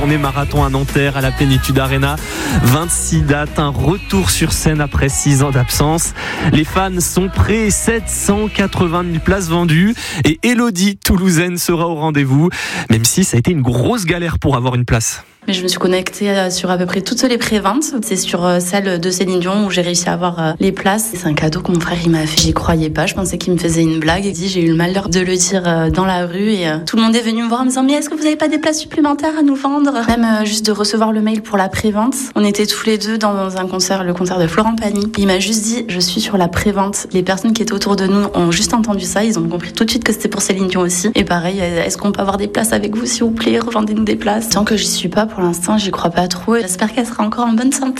On est marathon à Nanterre, à la Plénitude Arena. 26 dates, un retour sur scène après 6 ans d'absence. Les fans sont prêts, 780 000 places vendues. Et Élodie, toulousaine, sera au rendez-vous, même si ça a été une grosse galère pour avoir une place. Mais je me suis connectée sur à peu près toutes les préventes. C'est sur celle de Céline Dion où j'ai réussi à avoir les places. C'est un cadeau que mon frère il m'a fait. J'y croyais pas. Je pensais qu'il me faisait une blague. Il dit j'ai eu le malheur de le dire dans la rue et tout le monde est venu me voir en me disant mais est-ce que vous avez pas des places supplémentaires à nous vendre? Même juste de recevoir le mail pour la prévente. On était tous les deux dans un concert, le concert de Florent Pagny. Il m'a juste dit je suis sur la prévente. Les personnes qui étaient autour de nous ont juste entendu ça. Ils ont compris tout de suite que c'était pour Céline Dion aussi. Et pareil, est-ce qu'on peut avoir des places avec vous s'il vous plaît? Revendez-nous des places. Tant que j'y suis pas pour l'instant, j'y crois pas trop. J'espère qu'elle sera encore en bonne santé.